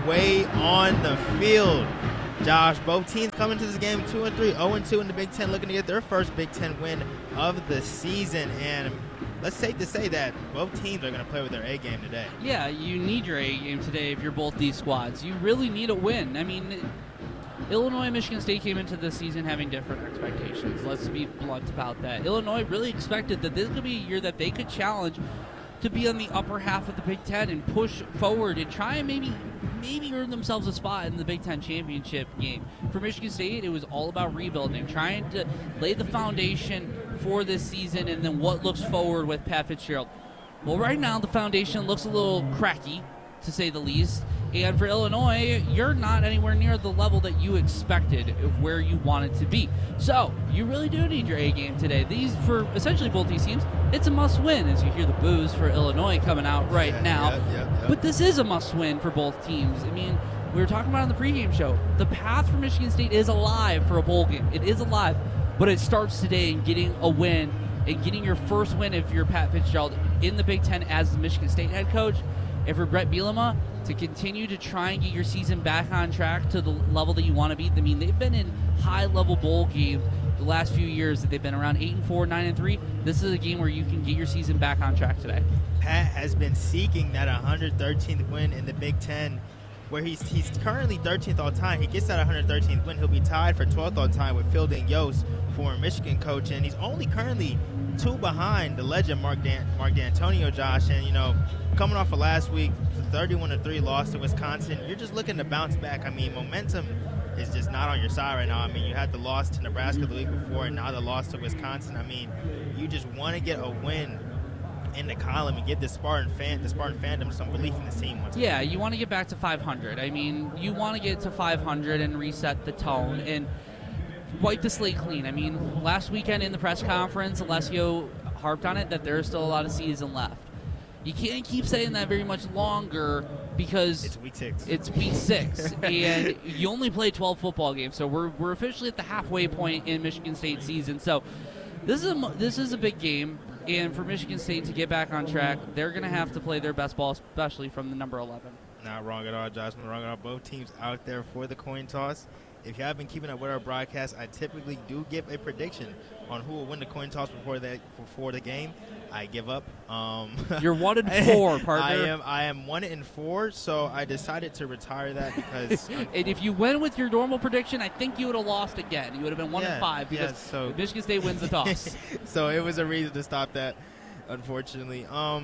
way on the field. Josh, both teams coming to this game 2-3, 0-2 in the Big Ten, looking to get their first Big Ten win of the season. And let's safe to say that both teams are going to play with their A game today. Yeah, you need your A game today if you're both these squads. You really need a win. I mean, Illinois and Michigan State came into this season having different expectations. Let's be blunt about that. Illinois really expected that this could be a year that they could challenge to be on the upper half of the Big Ten and push forward and try and maybe earn themselves a spot in the Big Ten championship game. For Michigan State, it was all about rebuilding, trying to lay the foundation for this season and then what looks forward with Pat Fitzgerald. Well, right now the foundation looks a little cracky, to say the least. And for Illinois, you're not anywhere near the level that you expected of where you wanted to be. So, you really do need your A game today. These, for essentially both these teams, it's a must-win, as you hear the boos for Illinois coming out right now. Yeah. But this is a must-win for both teams. I mean, we were talking about in the pregame show, the path for Michigan State is alive for a bowl game. It is alive, but it starts today in getting a win and getting your first win if you're Pat Fitzgerald in the Big Ten as the Michigan State head coach. And for Brett Bielema to continue to try and get your season back on track to the level that you want to be. I mean, they've been in high-level bowl games the last few years that they've been around 8-4, 9-3. This is a game where you can get your season back on track today. Pat has been seeking that 113th win in the Big Ten, where he's currently 13th all time. He gets that 113th win. He'll be tied for 12th all time with Phil Yost, former Michigan coach, and he's only currently 2 behind the legend Mark D'Antonio, Josh. And, you know, coming off of last week, 31-3 loss to Wisconsin, you're just looking to bounce back. I mean, momentum is just not on your side right now. I mean, you had the loss to Nebraska the week before, and now the loss to Wisconsin. I mean, you just want to get a win in the column and give the Spartan fandom some belief in this team. Yeah, you want to get back to 500. I mean, you want to get to 500 and reset the tone and wipe the slate clean. I mean, last weekend in the press conference, Alessio harped on it that there's still a lot of season left. You can't keep saying that very much longer because it's week 6. It's week 6, and you only play 12 football games. So we're officially at the halfway point in Michigan State season. So this is a big game, and for Michigan State to get back on track, they're going to have to play their best ball, especially from the number 11. Not wrong at all, Josh. Not wrong at all. Both teams out there for the coin toss. If you have been keeping up with our broadcast, I typically do give a prediction on who will win the coin toss before the game. I give up. You're 1-4, partner. I am 1-4, so I decided to retire that because. And if you went with your normal prediction, I think you would have lost again. You would have been 1-5 because Michigan State wins the toss. So it was a reason to stop that, unfortunately.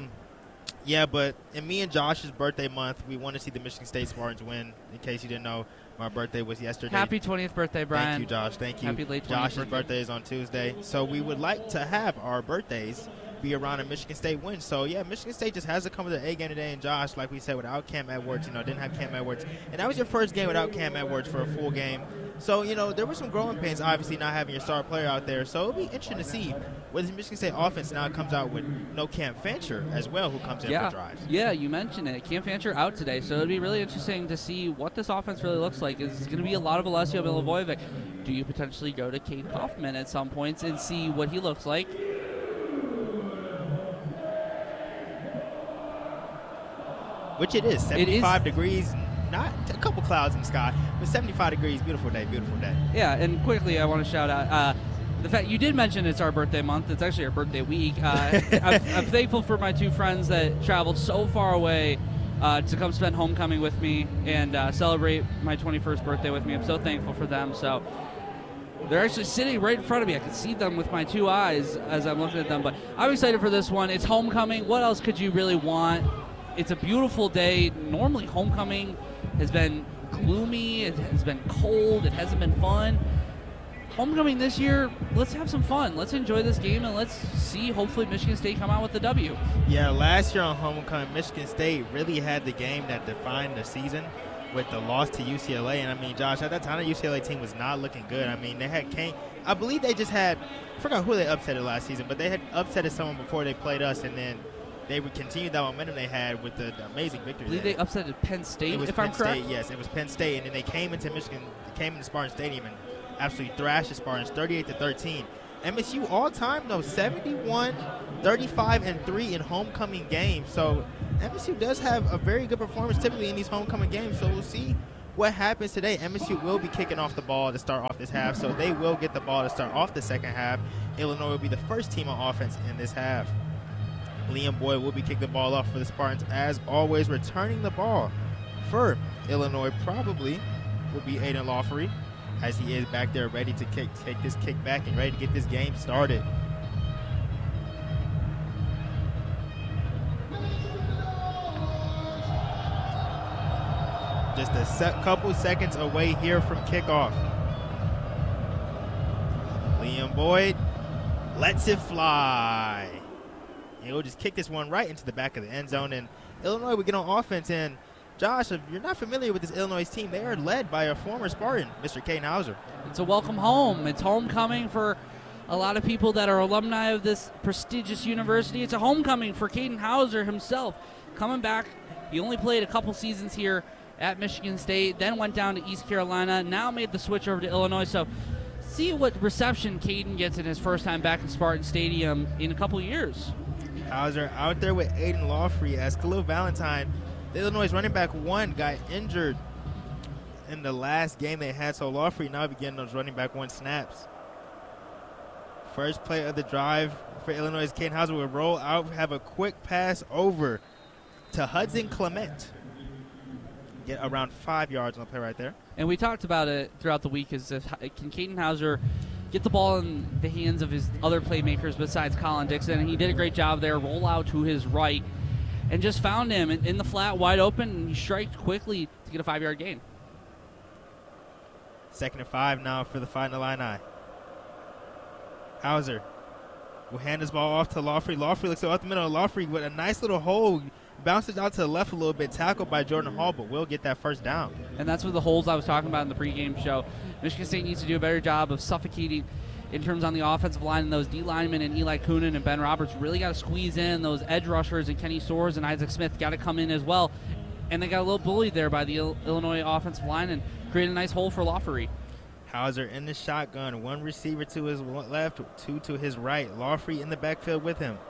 Yeah, but in me and Josh's birthday month, we want to see the Michigan State Spartans win. In case you didn't know, my birthday was yesterday. Happy 20th birthday, Brian. Thank you, Josh. Thank you. Happy late 20th Josh's birthday is on Tuesday. So we would like to have our birthdays be around a Michigan State win. So, yeah, Michigan State just has to come with an A game today. And, Josh, like we said, without Cam Edwards, didn't have Cam Edwards. And that was your first game without Cam Edwards for a full game. So, there were some growing pains, obviously, not having your star player out there. So it'll be interesting to see whether the Michigan State offense now comes out with no Cam Fancher as well, who comes in for drives. Yeah, you mentioned it. Cam Fancher out today. So it'll be really interesting to see what this offense really looks like. It's going to be a lot of Alessio Milivojevic. Do you potentially go to Cade Kaufman at some points and see what he looks like? Which it is, 75 degrees, not a couple clouds in the sky, but 75 degrees, beautiful day. Yeah, and quickly I want to shout out the fact you did mention it's our birthday month. It's actually our birthday week. I'm thankful for my 2 friends that traveled so far away to come spend homecoming with me and celebrate my 21st birthday with me. I'm so thankful for them. So they're actually sitting right in front of me. I can see them with my 2 eyes as I'm looking at them. But I'm excited for this one. It's homecoming. What else could you really want? It's a beautiful day. Normally homecoming has been gloomy. It has been cold. It hasn't been fun. Homecoming this year, let's have some fun. Let's enjoy this game, and let's see, hopefully, Michigan State come out with the W. Yeah, last year on homecoming, Michigan State really had the game that defined the season with the loss to UCLA. And, I mean, Josh, at that time, the UCLA team was not looking good. I mean, they had Kane. I believe they just had – I forgot who they upsetted last season, but they had upsetted someone before they played us, and then they would continue that momentum they had with the amazing victory. I believe they upsetted Penn State, if I'm correct. State, yes, it was Penn State, and then they came into Spartan Stadium and absolutely thrashed the Spartans 38-13. MSU all time though 71, 35 and 3 in homecoming games. So MSU does have a very good performance typically in these homecoming games, so we'll see what happens today. MSU will be kicking off the ball to start off this half, so they will get the ball to start off the second half. Illinois will be the first team on offense in this half. Liam Boyd will be kicking the ball off for the Spartans, as always, returning the ball for Illinois probably will be Aiden Lawfrey, as he is back there ready to take this kick back and ready to get this game started. Just a couple seconds away here from kickoff. Liam Boyd lets it fly. And he'll just kick this one right into the back of the end zone. And Illinois will get on offense. And Josh, if you're not familiar with this Illinois team, they are led by a former Spartan, Mr. Caden Hauser. It's a welcome home. It's homecoming for a lot of people that are alumni of this prestigious university. It's a homecoming for Caden Hauser himself. Coming back, he only played a couple seasons here at Michigan State, then went down to East Carolina, now made the switch over to Illinois. So see what reception Caden gets in his first time back in Spartan Stadium in a couple years. Hauser out there with Aiden Lawfrey as Khalil Valentine, the Illinois running back one, got injured in the last game they had, so Lawfrey now beginning those running back one snaps. First play of the drive for Illinois, Caden Hauser will roll out, have a quick pass over to Hudson Clement. Get around 5 yards on the play right there. And we talked about it throughout the week, is if can Caden Hauser get the ball in the hands of his other playmakers besides Colin Dixon, and he did a great job there, roll out to his right, and just found him in the flat, wide open, and he striked quickly to get a 5-yard gain. 2nd and 5 now for the Fighting Illini. Hauser will hand this ball off to Lawfrey. Lawfrey looks up the middle. Lawfrey with a nice little hole, bounces out to the left a little bit, tackled by Jordan Hall, but will get that first down. And that's what the holes I was talking about in the pregame show. Michigan State needs to do a better job of suffocating in terms on the offensive line, and those D linemen and Eli Coonan and Ben Roberts really got to squeeze in. Those edge rushers and Kenny Soares and Isaac Smith got to come in as well. And they got a little bullied there by the Illinois offensive line and created a nice hole for Lawfrey. Hauser in the shotgun, one receiver to his left, two to his right. Lawfrey in the backfield with him.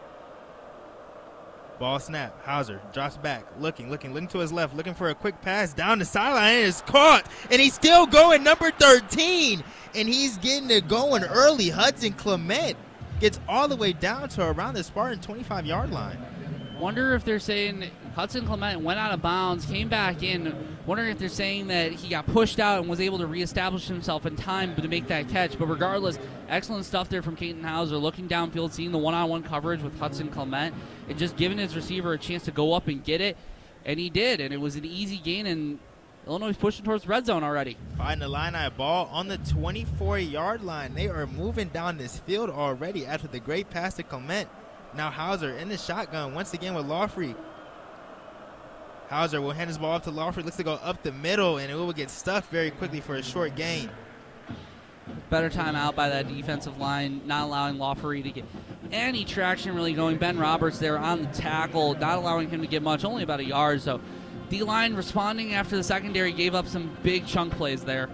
Ball snap. Hauser drops back, looking to his left, looking for a quick pass down the sideline. And it's caught, and he's still going, number 13, and he's getting it going early. Hudson Clement gets all the way down to around the Spartan 25-yard line. Wonder if they're saying Hudson Clement went out of bounds, came back in. Wondering if they're saying that he got pushed out and was able to reestablish himself in time to make that catch. But regardless, excellent stuff there from Caden Hauser, looking downfield, seeing the one-on-one coverage with Hudson Clement, and just giving his receiver a chance to go up and get it. And he did, and it was an easy gain, and Illinois is pushing towards the red zone already. Fighting Illini ball on the 24-yard line. They are moving down this field already after the great pass to Clement. Now Hauser in the shotgun once again with Lawfrey. Hauser will hand his ball off to Lawfrey. Looks to go up the middle, and it will get stuffed very quickly for a short gain. Better timeout by that defensive line, not allowing Lawfrey to get any traction really going. Ben Roberts there on the tackle, not allowing him to get much, only about a yard. So D-line responding after the secondary gave up some big chunk plays there.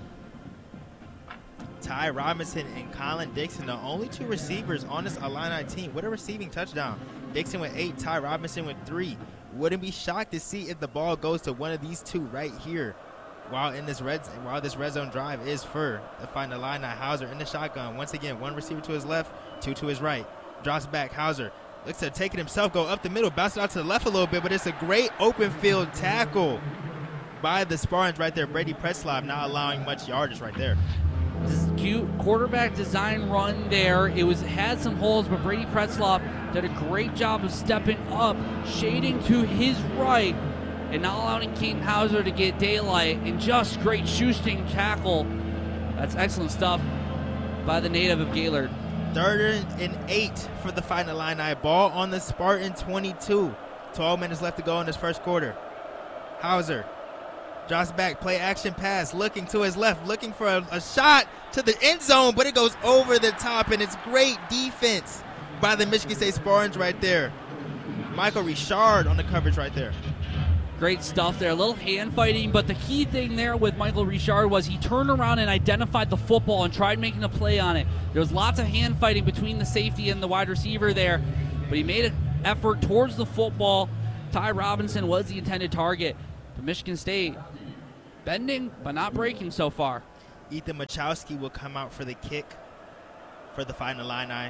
Ty Robinson and Colin Dixon, the only two receivers on this Illini team with a receiving touchdown. Dixon with 8, Ty Robinson with 3. Wouldn't be shocked to see if the ball goes to one of these two right here while this red zone drive is for the Fighting Illini. Hauser in the shotgun. Once again, one receiver to his left, two to his right. Drops back. Hauser looks to take it himself, go up the middle, bounce it out to the left a little bit, but it's a great open field tackle by the Spartans right there. Brady Pretzlaff not allowing much yardage right there. This cute quarterback design run there. It had some holes, but Brady Pretzlaff did a great job of stepping up, shading to his right, and not allowing Caden Hauser to get daylight, and just great shoestring tackle. That's excellent stuff by the native of Gaylord. 3rd and 8 for the Fighting Illini. Ball on the Spartan 22. 12 minutes left to go in this first quarter. Hauser drops back, play action pass, looking to his left, looking for a shot to the end zone, but it goes over the top, and it's great defense by the Michigan State Spartans right there. Michael Richard on the coverage right there. Great stuff there. A little hand fighting, but the key thing there with Michael Richard was he turned around and identified the football and tried making a play on it. There was lots of hand fighting between the safety and the wide receiver there, but he made an effort towards the football, Ty Robinson was the intended target, but Michigan State bending but not breaking so far. Ethan Machowski will come out for the kick for the Fighting Illini.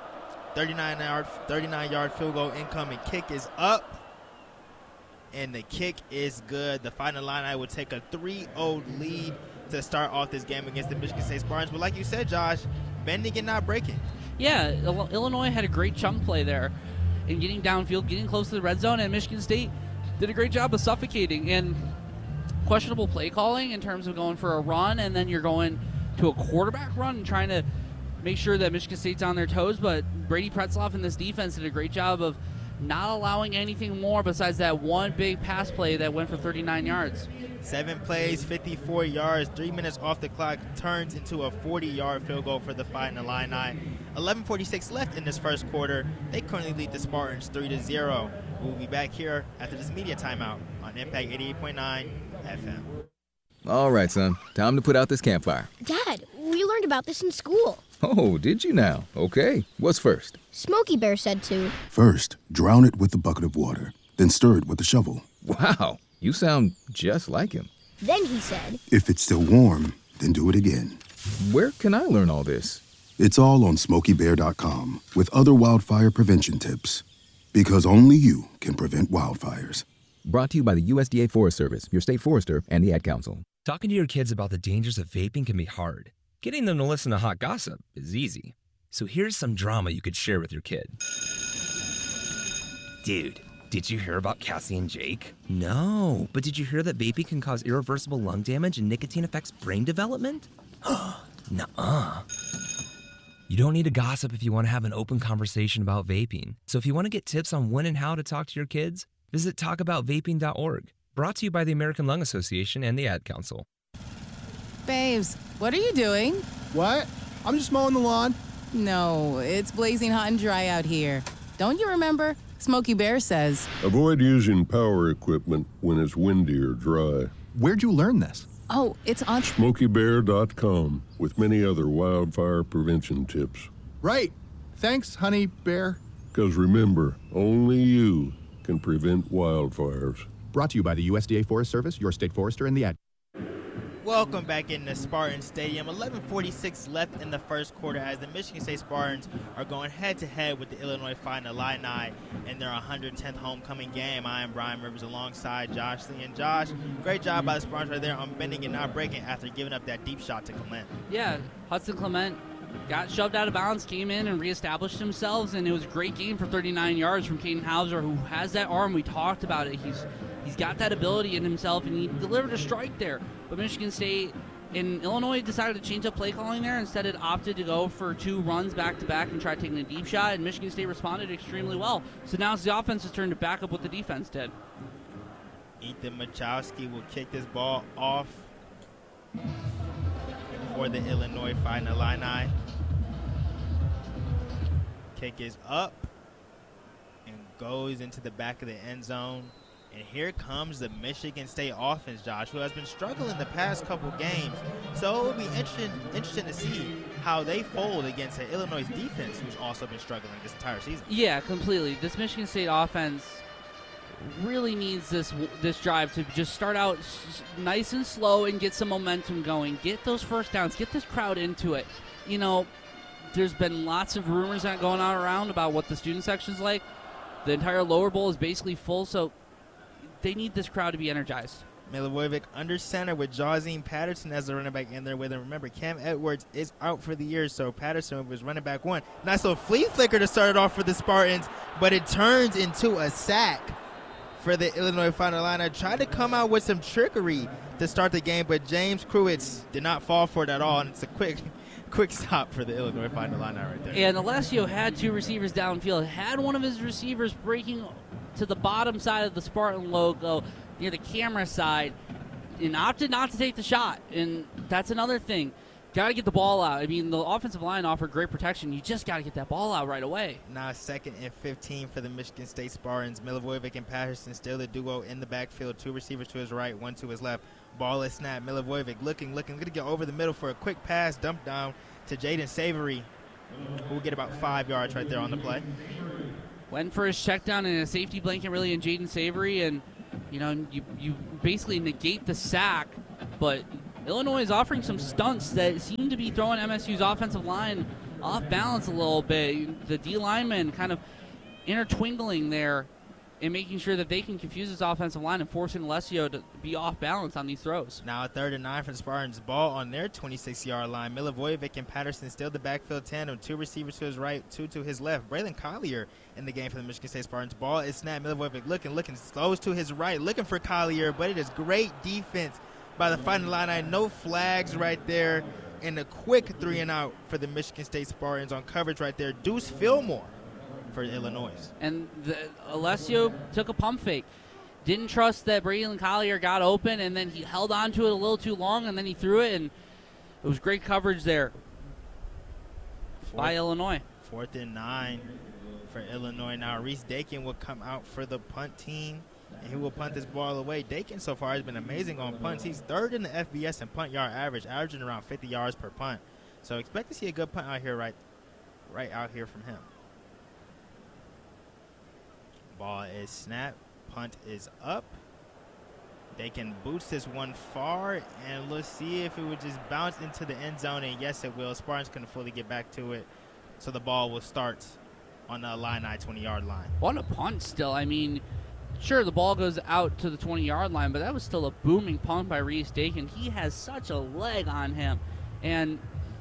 39-yard field goal incoming. Kick is up, and the kick is good. The Fighting Illini will take a 3-0 lead to start off this game against the Michigan State Spartans. But like you said, Josh, bending and not breaking. Yeah, Illinois had a great chunk play there in getting downfield, getting close to the red zone, and Michigan State did a great job of suffocating. And questionable play calling in terms of going for a run, and then you're going to a quarterback run and trying to make sure that Michigan State's on their toes. But Brady Pretzloff and this defense did a great job of not allowing anything more besides that one big pass play that went for 39 yards. 7 plays, 54 yards, 3 minutes off the clock, turns into a 40-yard field goal for the Fighting Illini. 11:46 left in this first quarter. They currently lead the Spartans 3-0. We'll be back here after this media timeout on Impact 88.9 FM. All right, son. Time to put out this campfire. Dad, we learned about this in school. Oh, did you now? Okay. What's first? Smokey Bear said to. First, drown it with a bucket of water, then stir it with a shovel. Wow. You sound just like him. Then he said, If it's still warm, then do it again. Where can I learn all this? It's all on SmokeyBear.com with other wildfire prevention tips. Because only you can prevent wildfires. Brought to you by the USDA Forest Service, your state forester, and the Ad Council. Talking to your kids about the dangers of vaping can be hard. Getting them to listen to hot gossip is easy. So here's some drama you could share with your kid. Dude, did you hear about Cassie and Jake? No, but did you hear that vaping can cause irreversible lung damage and nicotine affects brain development? Nuh-uh. You don't need to gossip if you want to have an open conversation about vaping. So if you want to get tips on when and how to talk to your kids, visit talkaboutvaping.org. Brought to you by the American Lung Association and the Ad Council. Babes, what are you doing? What? I'm just mowing the lawn. No, it's blazing hot and dry out here. Don't you remember? Smokey Bear says. Avoid using power equipment when it's windy or dry. Where'd you learn this? Oh, it's on SmokeyBear.com with many other wildfire prevention tips. Right. Thanks, honey bear. Because remember, only you can prevent wildfires. Brought to you by the USDA Forest Service, your state forester, and the Ad. Welcome back into Spartan Stadium. 11:46 left in the first quarter as the Michigan State Spartans are going head-to-head with the Illinois Fighting Illini in their 110th homecoming game. I am Brian Rivers alongside Josh Lee. And Josh, great job by the Spartans right there on bending and not breaking after giving up that deep shot to Clement. Yeah, Hudson Clement got shoved out of bounds, came in and reestablished themselves, and it was a great game for 39 yards from Caden Hauser, who has that arm. We talked about it. He's got that ability in himself, and he delivered a strike there. But Michigan State and Illinois decided to change up play calling there. Instead, it opted to go for 2 runs back-to-back and try taking a deep shot, and Michigan State responded extremely well. So now it's the offense's turn to back up what the defense did. Ethan Machowski will kick this ball off for the Illinois Fighting Illini. Kick is up and goes into the back of the end zone. And here comes the Michigan State offense, Josh, who has been struggling the past couple games. So it will be interesting to see how they fold against an Illinois defense who's also been struggling this entire season. Yeah, completely. This Michigan State offense really needs this drive to just start out nice and slow and get some momentum going. Get those first downs. Get this crowd into it. You know, there's been lots of rumors going on around about what the student section's like. The entire lower bowl is basically full, so they need this crowd to be energized. Milivojevic under center with Jawzine Patterson as the running back in there with him. Remember, Cam Edwards is out for the year, so Patterson was running back 1. Nice little flea flicker to start it off for the Spartans, but it turns into a sack for the Illinois Fighting Illini. Tried to come out with some trickery to start the game, but James Kruitz did not fall for it at all, and it's a quick stop for the Illinois Fighting Illini right there. And Alessio had 2 receivers downfield, had one of his receivers breaking to the bottom side of the Spartan logo near the camera side and opted not to take the shot. And that's another thing. Got to get the ball out. I mean, the offensive line offered great protection. You just got to get that ball out right away. Now 2nd and 15 for the Michigan State Spartans. Milivojevic and Patterson still the duo in the backfield. 2 receivers to his right, 1 to his left. Ball is snapped. Milivojevic looking to get over the middle for a quick pass. Dump down to Jaden Savory, who will get about 5 yards right there on the play. went for his check down and a safety blanket really in Jaden Savory, and you basically negate the sack, but Illinois is offering some stunts that seem to be throwing MSU's offensive line off balance a little bit. The D linemen kind of intertwingling there and making sure that they can confuse his offensive line and forcing Alessio to be off balance on these throws. Now 3rd and 9 for the Spartans. Ball on their 26-yard line. Milivojevic and Patterson still the backfield tandem. 2 receivers to his right, 2 to his left. Braylon Collier in the game for the Michigan State Spartans. Ball is snapped. Milivojevic looking, slows to his right, looking for Collier, but it is great defense by the Fighting Illini. No flags right there, and a quick 3 and out for the Michigan State Spartans on coverage right there. Deuce Fillmore for Illinois. And Alessio took a pump fake. Didn't trust that Braylon Collier got open, and then he held on to it a little too long, and then he threw it, and it was great coverage there by Illinois. 4th and 9 for Illinois. Now Reese Dakin will come out for the punt team, and he will punt this ball away. Dakin so far has been amazing on punts. He's 3rd in the FBS in punt yard average, averaging around 50 yards per punt. So expect to see a good punt out here, right out here from him. Ball is snapped. Punt is up. They can boost this one far, and let's see if it would just bounce into the end zone, and yes, it will. Spartans couldn't fully get back to it, so the ball will start on the Illini 20-yard line. What a punt still. I mean, sure, the ball goes out to the 20-yard line, but that was still a booming punt by Reese Dakin. He has such a leg on him, and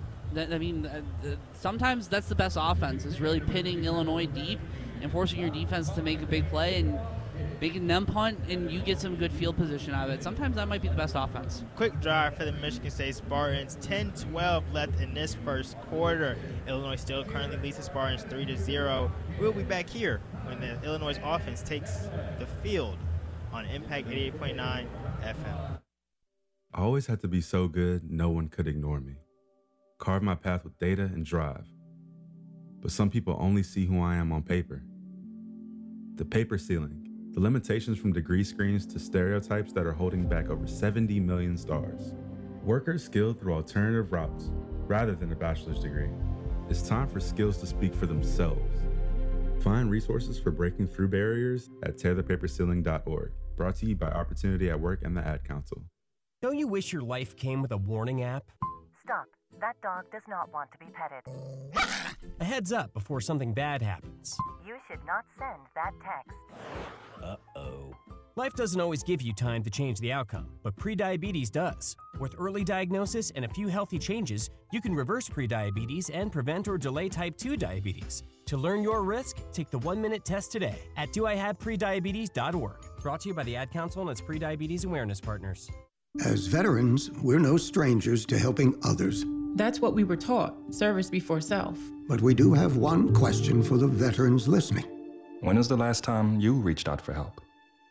sometimes that's the best offense, is really pitting Illinois deep and forcing your defense to make a big play and making them punt, and you get some good field position out of it. Sometimes that might be the best offense. Quick drive for the Michigan State Spartans. 10-12 left in this first quarter. Illinois still currently leads the Spartans 3-0. We'll be back here when the Illinois offense takes the field on Impact 88.9 FM. I always had to be so good no one could ignore me. Carve my path with data and drive. But some people only see who I am on paper. The paper ceiling, the limitations from degree screens to stereotypes that are holding back over 70 million stars. Workers skilled through alternative routes rather than a bachelor's degree. It's time for skills to speak for themselves. Find resources for breaking through barriers at tearthepaperceiling.org. Brought to you by Opportunity at Work and the Ad Council. Don't you wish your life came with a warning app? Stop. That dog does not want to be petted. A heads up before something bad happens. You should not send that text. Uh-oh. Life doesn't always give you time to change the outcome, but prediabetes does. With early diagnosis and a few healthy changes, you can reverse prediabetes and prevent or delay type 2 diabetes. To learn your risk, take the 1-minute test today at doihaveprediabetes.org. Brought to you by the Ad Council and its prediabetes awareness partners. As veterans, we're no strangers to helping others. That's what we were taught, service before self. But we do have one question for the veterans listening. When was the last time you reached out for help?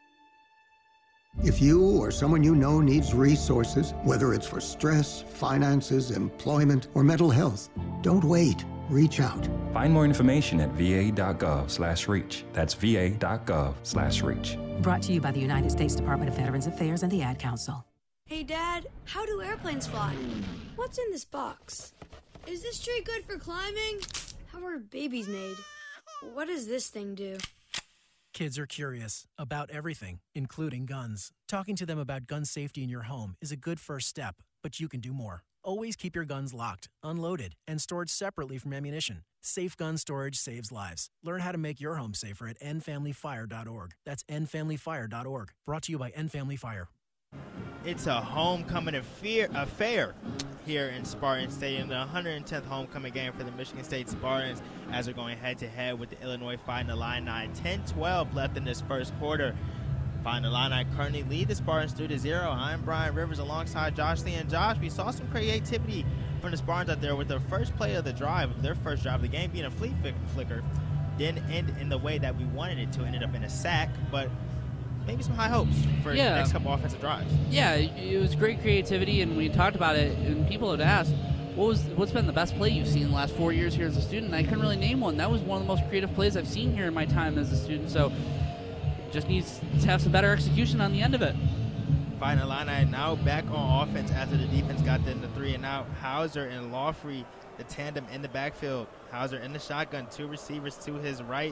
If you or someone you know needs resources, whether it's for stress, finances, employment, or mental health, don't wait. Reach out. Find more information at va.gov/reach. That's va.gov/reach. Brought to you by the United States Department of Veterans Affairs and the Ad Council. Hey, Dad, how do airplanes fly? What's in this box? Is this tree good for climbing? How are babies made? What does this thing do? Kids are curious about everything, including guns. Talking to them about gun safety in your home is a good first step, but you can do more. Always keep your guns locked, unloaded, and stored separately from ammunition. Safe gun storage saves lives. Learn how to make your home safer at endfamilyfire.org. That's endfamilyfire.org. Brought to you by End Family Fire. It's a homecoming affair here in Spartan Stadium, the 110th homecoming game for the Michigan State Spartans as they're going head-to-head with the Illinois Fighting Illini. 10-12 left in this first quarter. Fighting Illini currently lead the Spartans 3-0. I'm Brian Rivers alongside Josh Lee. And Josh, we saw some creativity from the Spartans out there with their first play of the drive, their first drive of the game being a flea flicker. Didn't end in the way that we wanted it to. Ended up in a sack, but maybe some high hopes for the next couple offensive drives. Yeah, it was great creativity, and we talked about it, and people had asked, what's been the best play you've seen in the last 4 years here as a student? And I couldn't really name one. That was one of the most creative plays I've seen here in my time as a student, so just needs to have some better execution on the end of it. Fighting Illini now back on offense after the defense got them the 3-and-out. Hauser and Lawfrey, the tandem in the backfield. Hauser in the shotgun, 2 receivers to his right,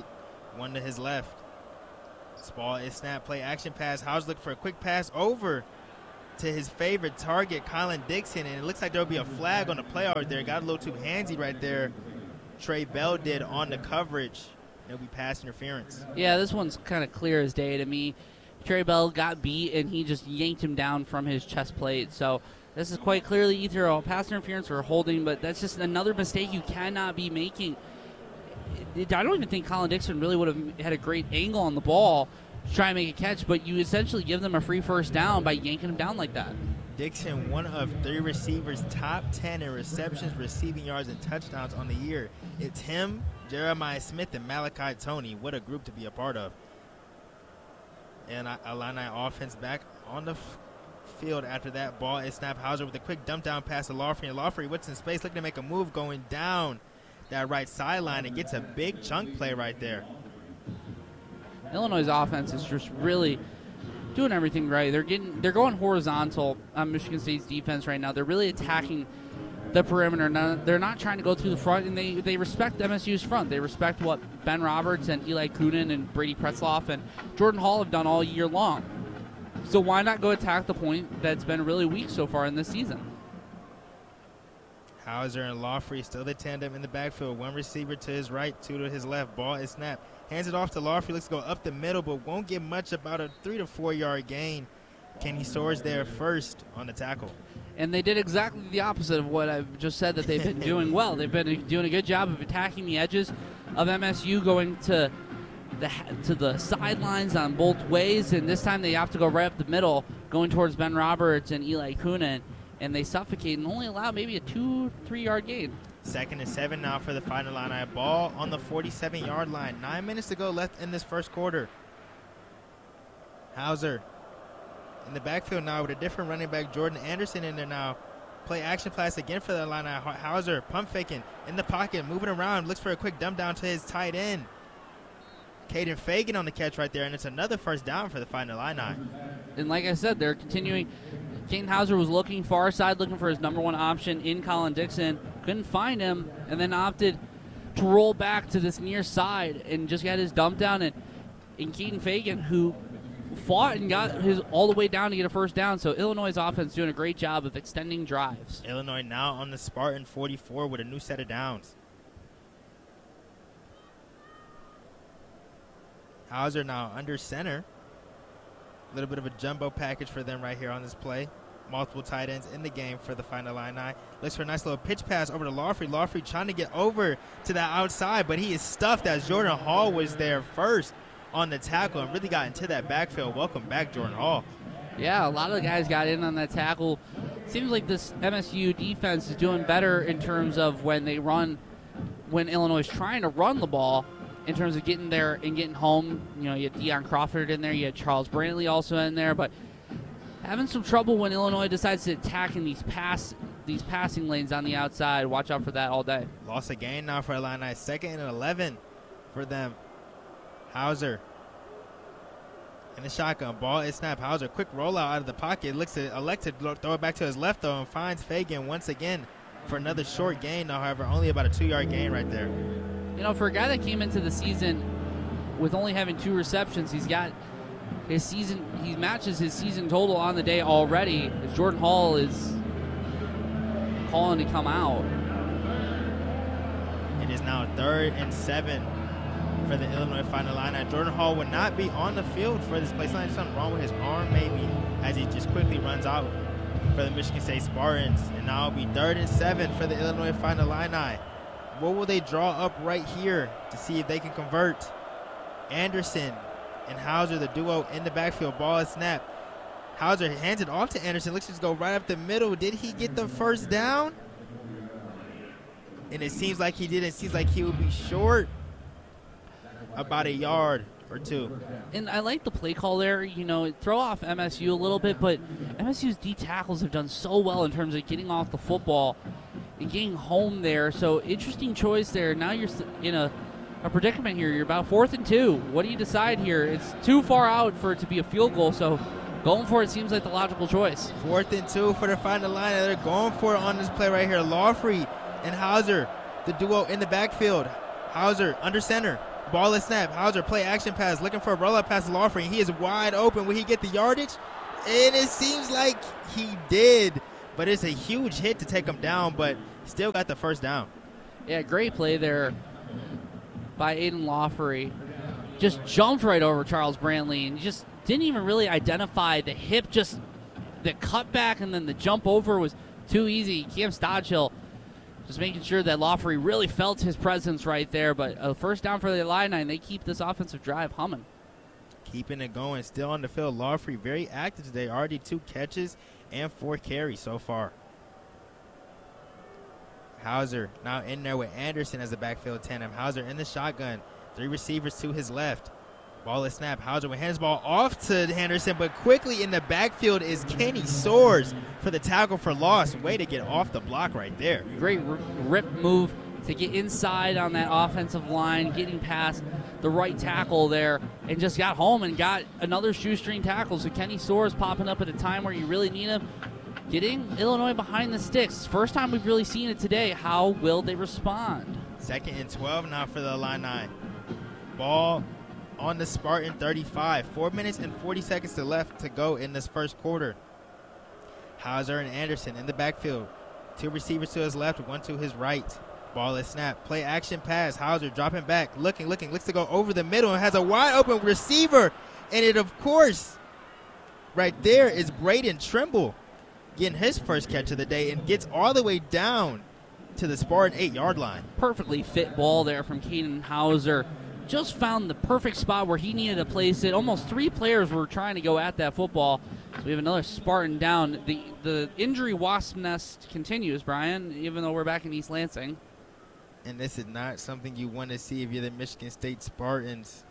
One to his left. This ball is snapped. Play action pass. Hauser looking for a quick pass over to his favorite target, Colin Dixon, and it looks like there'll be a flag on the play out there. Got a little too handsy right there. Trey Bell did on the coverage. It'll be pass interference. Yeah, this one's kind of clear as day to me. Trey Bell got beat, and he just yanked him down from his chest plate. So this is quite clearly either a pass interference or a holding, but that's just another mistake you cannot be making. I don't even think Colin Dixon really would have had a great angle on the ball to try and make a catch, but you essentially give them a free first down by yanking him down like that. Dixon, one of 3 receivers, top 10 in receptions, receiving yards, and touchdowns on the year. It's him, Jeremiah Smith, and Malachi Toney. What a group to be a part of. And Illini offense back on the field after that. Ball is snapped. Hauser with a quick dump down pass to Lawfrey. And Lawfrey, what's in space, looking to make a move going down that right sideline and gets a big chunk play right there. Illinois' offense is just really doing everything right. They're going horizontal on Michigan State's defense right now. They're really attacking the perimeter. They're not trying to go through the front, and they respect MSU's front. They respect what Ben Roberts and Eli Kunin and Brady Pretzloff and Jordan Hall have done all year long. So why not go attack the point that's been really weak so far in this season? Hauser and Lawfrey still the tandem in the backfield. One receiver to his right, 2 to his left. Ball is snapped. Hands it off to Lawfrey. Looks to go up the middle, but won't get much, about a 3 to 4 yard gain. Kenny Soares there first on the tackle. And they did exactly the opposite of what I've just said that they've been doing well. They've been doing a good job of attacking the edges of MSU, going to the sidelines on both ways, and this time they have to go right up the middle, going towards Ben Roberts and Eli Kunin, and they suffocate and only allow maybe a 2-3 yard gain. 2nd and 7 now for the final Illini. Ball on the 47-yard line. 9 minutes to go left in this first quarter. Hauser in the backfield now with a different running back, Jordan Anderson, in there now. Play action pass again for the Illini. Hauser pump faking in the pocket, moving around, looks for a quick dump down to his tight end. Caden Fagan on the catch right there, and it's another first down for the final Illini. And like I said, they're continuing. Caden Hauser was looking far side, looking for his number 1 option in Colin Dixon. Couldn't find him, and then opted to roll back to this near side and just got his dump down. And Caden Fagan, who fought and got his all the way down to get a first down. So Illinois' offense doing a great job of extending drives. Illinois now on the Spartan 44 with a new set of downs. Hauser now under center. A little bit of a jumbo package for them right here on this play. Multiple tight ends in the game for the final Illini. Looks for a nice little pitch pass over to Lawfrey. Lawfrey trying to get over to the outside, but he is stuffed as Jordan Hall was there first on the tackle and really got into that backfield. Welcome back, Jordan Hall. Yeah, a lot of the guys got in on that tackle. Seems like this MSU defense is doing better in terms of when Illinois is trying to run the ball, in terms of getting there and getting home. You know, you had Deion Crawford in there, you had Charles Brantley also in there, but having some trouble when Illinois decides to attack in these passing lanes on the outside. Watch out for that all day. Lost a gain now for Illini. 2nd and 11 for them. Hauser in the shotgun. Ball is snapped. Hauser, quick rollout out of the pocket. Looks to elect to throw it back to his left, though, and finds Fagan once again for another short gain, though, however, only about a 2 yard gain right there. You know, for a guy that came into the season with only having 2 receptions, he matches his season total on the day already, as Jordan Hall is calling to come out. It is now 3rd and 7 for the Illinois final Illini. Jordan Hall would not be on the field for this play. Something wrong with his arm maybe, as he just quickly runs out for the Michigan State Spartans. And now it'll be 3rd and 7 for the Illinois final Illini. What will they draw up right here to see if they can convert? Anderson and Hauser, the duo in the backfield. Ball is snapped. Hauser hands it off to Anderson. Looks to just go right up the middle. Did he get the first down? And it seems like he did. It seems like he will be short about a yard or 2. And I like the play call there. You know, throw off MSU a little bit, but MSU's D tackles have done so well in terms of getting off the football and getting home there. So interesting choice there. Now you're in a predicament here. You're about 4th and 2. What do you decide here? It's too far out for it to be a field goal, so going for it seems like the logical choice. 4th and 2 for the final line. They're going for it on this play right here. Lawfrey and Hauser, the duo in the backfield. Hauser under center. Ball is snap. Hauser play action pass, looking for a rollout pass to Lawfrey. He is wide open. Will he get the yardage? And it seems like he did, but it's a huge hit to take him down, but still got the first down. Yeah, great play there by Aiden Lawfrey. Just jumped right over Charles Brantley and just didn't even really identify the hip. Just the cutback and then the jump over was too easy. Cam Stodgill just making sure that Lawfrey really felt his presence right there. But a first down for the Illini, and they keep this offensive drive humming. Keeping it going. Still on the field. Lawfrey very active today. Already 2 catches and 4 carries so far. Hauser now in there with Anderson as the backfield tandem. Hauser in the shotgun. 3 receivers to his left. Ball is snapped. Hauser will hand his ball off to Henderson, but quickly in the backfield is Kenny Soares for the tackle for loss. Way to get off the block right there. Great rip move to get inside on that offensive line, getting past the right tackle there, and just got home and got another shoestring tackle. So Kenny Soares popping up at a time where you really need him, getting Illinois behind the sticks. First time we've really seen it today. How will they respond? 2nd and 12 now for the Illini. Ball on the Spartan 35. 4 minutes and 40 seconds left to go in this first quarter. Hauser and Anderson in the backfield. 2 receivers to his left, 1 to his right. Ball is snapped. Play action pass. Hauser dropping back, looking, looks to go over the middle and has a wide open receiver. And it, of course, right there is Braden Trimble getting his first catch of the day and gets all the way down to the Spartan 8-yard line. Perfectly fit ball there from Caden Hauser. Just found the perfect spot where he needed to place it. Almost 3 players were trying to go at that football. So we have another Spartan down. The injury wasp nest continues, Brian, even though we're back in East Lansing. And this is not something you want to see if you're the Michigan State Spartans.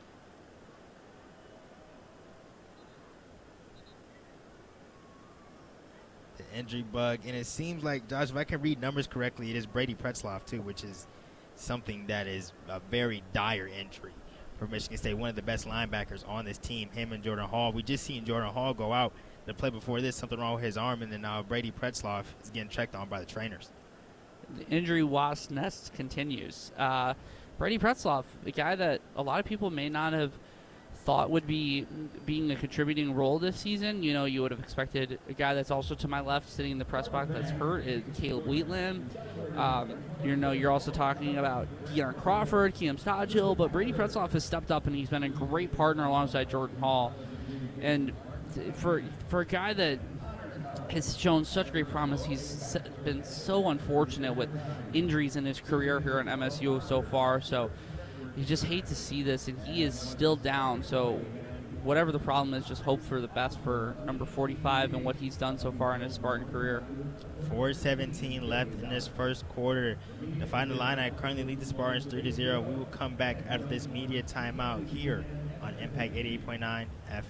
The injury bug. And it seems like, Josh, if I can read numbers correctly, it is Brady Pretzloff, too, which is something that is a very dire injury for Michigan State. One of the best linebackers on this team, him and Jordan Hall. We just seen Jordan Hall go out the play before this, something wrong with his arm, and then now Brady Pretzloff is getting checked on by the trainers. The injury wasp nest continues. Brady Pretzloff, a guy that a lot of people may not have thought would be being a contributing role this season. You know, you would have expected a guy that's also to my left sitting in the press box that's hurt is Caleb Wheatland. You know, you're also talking about De'Aaron Crawford, Cam Stodgill, but Brady Pretzloff has stepped up and he's been a great partner alongside Jordan Hall. And for a guy that has shown such great promise, he's been so unfortunate with injuries in his career here at MSU so far. So you just hate to see this, and he is still down. So whatever the problem is, just hope for the best for number 45 and what he's done so far in his Spartan career. 4:17 left in this first quarter. The final line, I currently lead the Spartans 3-0. We will come back after this media timeout here on Impact 88.9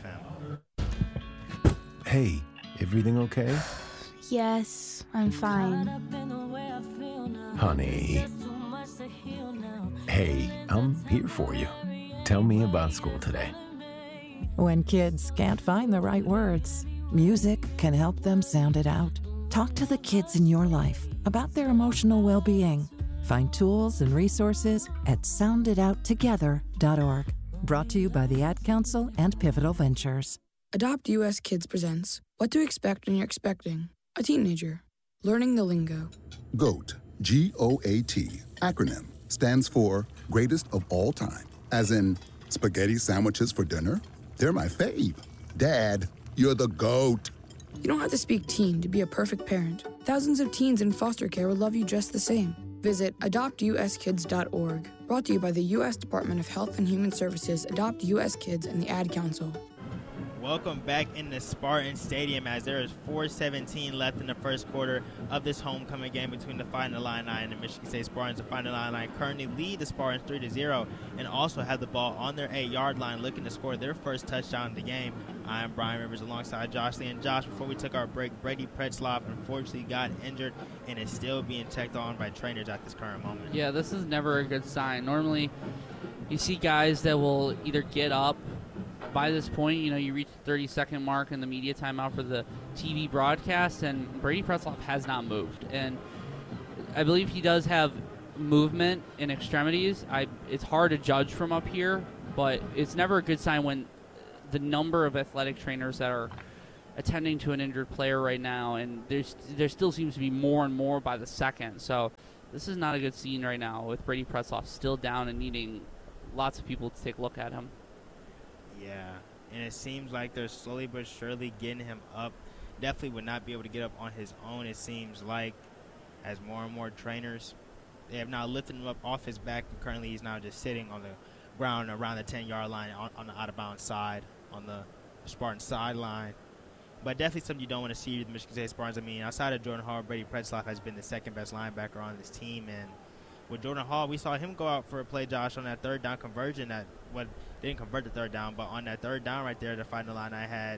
FM. Hey, everything okay? Yes, I'm fine. Honey. Hey, I'm here for you. Tell me about school today. When kids can't find the right words, music can help them sound it out. Talk to the kids in your life about their emotional well-being. Find tools and resources at sounditouttogether.org. Brought to you by the Ad Council and Pivotal Ventures. Adopt US Kids presents What to Expect When You're Expecting a Teenager. Learning the Lingo. GOAT, G-O-A-T, acronym, stands for Greatest of All Time. As in, spaghetti sandwiches for dinner? They're my fave. Dad, you're the GOAT. You don't have to speak teen to be a perfect parent. Thousands of teens in foster care will love you just the same. Visit adoptuskids.org. Brought to you by the U.S. Department of Health and Human Services, Adopt U.S. Kids, and the Ad Council. Welcome back in the Spartan Stadium as there is 4:17 left in the first quarter of this homecoming game between the Fighting Illini and the Michigan State Spartans. The Fighting Illini currently lead the Spartans 3-0 and also have the ball on their 8-yard line looking to score their first touchdown in the game. I am Brian Rivers alongside Josh Lee. And Josh, before we took our break, Brady Pretzloff unfortunately got injured and is still being checked on by trainers at this current moment. Yeah, this is never a good sign. Normally you see guys that will either get up. By this point, you know, you reach the 30-second mark in the media timeout for the TV broadcast, and Brady Pretzloff has not moved. And I believe he does have movement in extremities. It's hard to judge from up here, but it's never a good sign when the number of athletic trainers that are attending to an injured player right now, and there still seems to be more and more by the second. So this is not a good scene right now with Brady Pretzloff still down and needing lots of people to take a look at him. Yeah, and it seems like they're slowly but surely getting him up. Definitely would not be able to get up on his own, it seems like, as more and more trainers. They have now lifted him up off his back, and currently he's now just sitting on the ground around the 10-yard line on the out-of-bounds side, on the Spartan sideline. But definitely something you don't want to see with the Michigan State Spartans. I mean, outside of Jordan Hall, Brady Pretzloff has been the second-best linebacker on this team. And with Jordan Hall, we saw him go out for a play, Josh, on that third down conversion that didn't convert the third down, but on that third down right there, the final line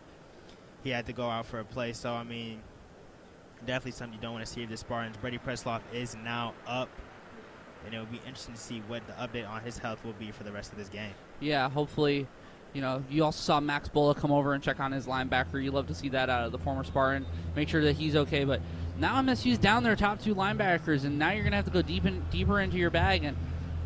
he had to go out for a play. So, I mean, definitely something you don't want to see with the Spartans. Brady Pretzloff is now up, and it will be interesting to see what the update on his health will be for the rest of this game. Yeah, hopefully. You also saw Max Bola come over and check on his linebacker. You love to see that out of the former Spartan. Make sure that he's okay. But now MSU's down their top two linebackers, and now you're going to have to go deeper into your bag. And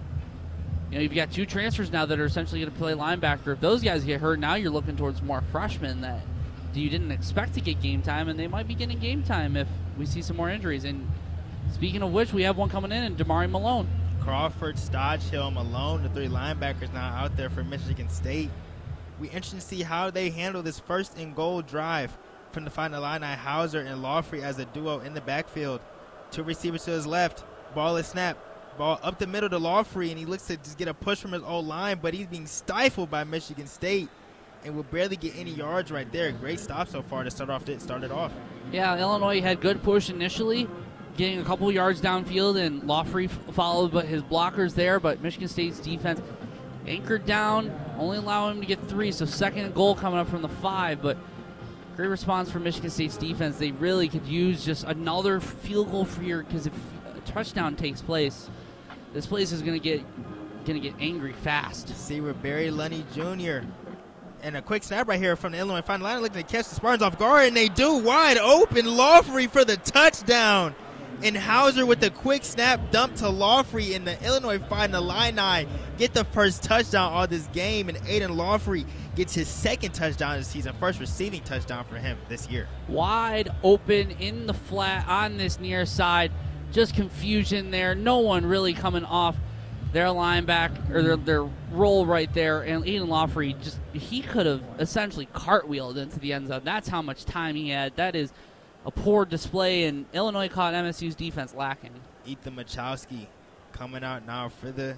you've got two transfers now that are essentially going to play linebacker. If those guys get hurt, now you're looking towards more freshmen that you didn't expect to get game time, and they might be getting game time if we see some more injuries. And speaking of which, we have one coming in Damari Malone. Crawford, Stodgehill, Malone, the three linebackers now out there for Michigan State. We interested to see how they handle this first and goal drive from the final line. Hauser and Lawfrey as a duo in the backfield. Two receivers to his left. Ball is snapped. Ball up the middle to Lawfrey, and he looks to just get a push from his old line, but he's being stifled by Michigan State and will barely get any yards right there. Great stop so far to start it off. Yeah, Illinois had good push initially, getting a couple yards downfield, and Lawfrey followed but his blockers there, but Michigan State's defense anchored down, only allowing him to get 3, so second and goal coming up from the 5, but great response from Michigan State's defense. They really could use just another field goal for here, because if a touchdown takes place, this place is going to get angry fast. See where Barry Lunny Jr. and a quick snap right here from the Illinois final line, looking to catch the Spartans off guard, and they do. Wide open, Lawfrey for the touchdown. And Hauser with the quick snap dump to Lawfrey, and the Illinois Final Illini get the first touchdown of this game, and Aiden Lawfrey gets his second touchdown this season, first receiving touchdown for him this year. Wide open in the flat on this near side. Just confusion there. No one really coming off their linebacker or their roll right there, and Aiden Lawfrey he could have essentially cartwheeled into the end zone. That's how much time he had. That is a poor display, and Illinois caught MSU's defense lacking. Ethan Machowski coming out now for the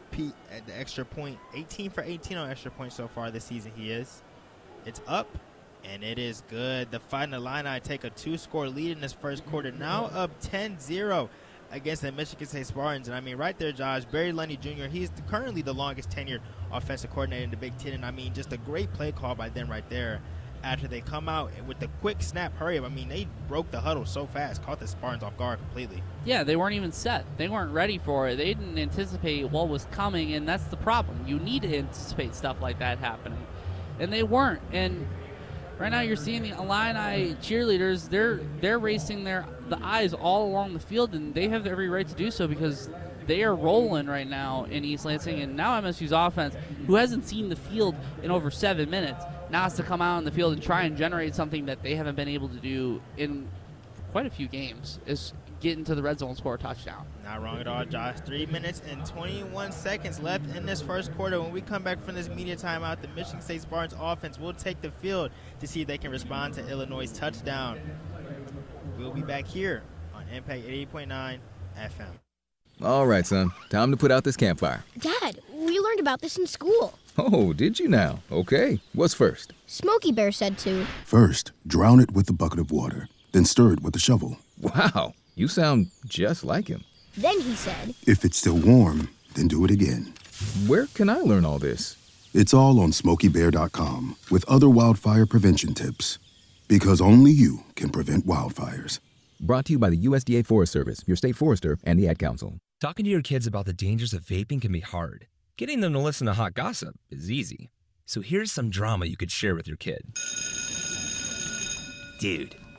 extra point. 18 for 18 on extra points so far this season he is. It's up, and it is good. The Final Illini take a 2-score lead in this first quarter, now up 10-0 against the Michigan State Spartans. And, I mean, right there, Josh, Barry Lunny Jr., he's currently the longest tenured offensive coordinator in the Big Ten. And, I mean, just a great play call by them right there. After they come out with the quick snap hurry up, I mean, they broke the huddle so fast, caught the Spartans off guard completely. Yeah, they weren't even set. They weren't ready for it. They didn't anticipate what was coming, and that's the problem. You need to anticipate stuff like that happening. And they weren't. And right now you're seeing the Illini cheerleaders, they're racing the eyes all along the field, and they have every right to do so because they are rolling right now in East Lansing. And now MSU's offense, who hasn't seen the field in over 7 minutes, now has to come out on the field and try and generate something that they haven't been able to do in quite a few games, is get into the red zone and score a touchdown. Not wrong at all, Josh. 3 minutes and 21 seconds left in this first quarter. When we come back from this media timeout, the Michigan State Spartans offense will take the field to see if they can respond to Illinois' touchdown. We'll be back here on Impact 88.9 FM. All right, son. Time to put out this campfire. Dad, we learned about this in school. Oh, did you now? Okay. What's first? Smokey Bear said to. First, drown it with a bucket of water, then stir it with a shovel. Wow, you sound just like him. Then he said, if it's still warm, then do it again. Where can I learn all this? It's all on SmokeyBear.com with other wildfire prevention tips. Because only you can prevent wildfires. Brought to you by the USDA Forest Service, your state forester, and the Ad Council. Talking to your kids about the dangers of vaping can be hard. Getting them to listen to hot gossip is easy. So here's some drama you could share with your kid. Dude,